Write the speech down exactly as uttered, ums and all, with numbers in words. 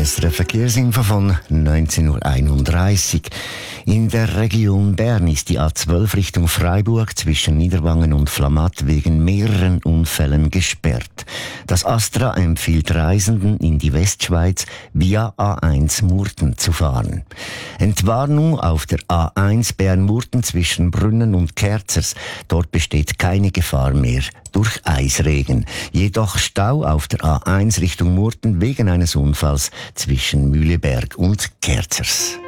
S R F Verkehrsinfo von neunzehn Uhr einunddreißig. In der Region Bern ist die A zwölf Richtung Freiburg zwischen Niederwangen und Flamatt wegen mehreren Unfällen gesperrt. Das Astra empfiehlt Reisenden in die Westschweiz via A eins Murten zu fahren. Entwarnung auf der A eins Bern-Murten zwischen Brünnen und Kerzers. Dort besteht keine Gefahr mehr durch Eisregen. Jedoch Stau auf der A eins Richtung Murten wegen eines Unfalls zwischen Mühleberg und Kerzers.